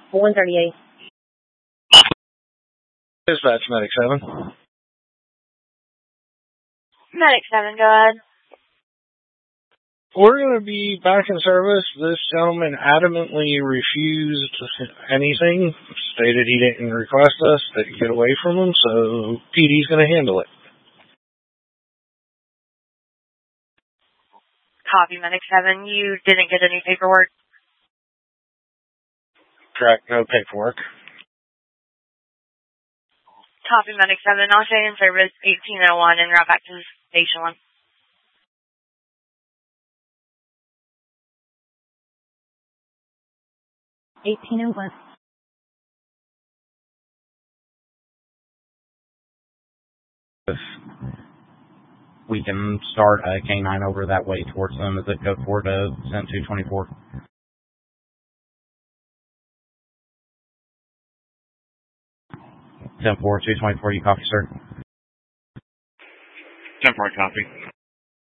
138. Dispatch, Medic 7. Medic 7, go ahead. We're going to be back in service. This gentleman adamantly refused anything, stated he didn't request us to get away from him, so PD's going to handle it. Copy, Medic 7. You didn't get any paperwork? Correct, no paperwork. Copy, Medic 7. I'll stay in service 1801 and route back to Station 1. We can start a K9 over that way towards them, the zip code 4 to send 224. 10-4, 224, you copy, sir? 10-4, copy.